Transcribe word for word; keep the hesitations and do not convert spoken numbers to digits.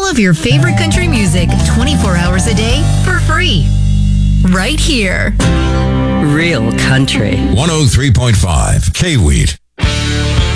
all of your favorite country music twenty-four hours a day for free. Right here. Real country. one oh three point five K-Wheat.